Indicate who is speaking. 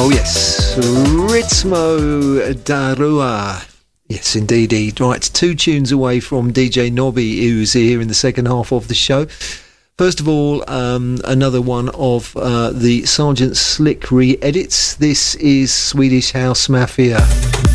Speaker 1: Oh yes, Ritmo da Rua. Yes, indeed. He writes 2 tunes away from DJ Nobby, who's here in the second half of the show. First of all, another one of the Sergeant Slick re-edits. This is Swedish House Mafia.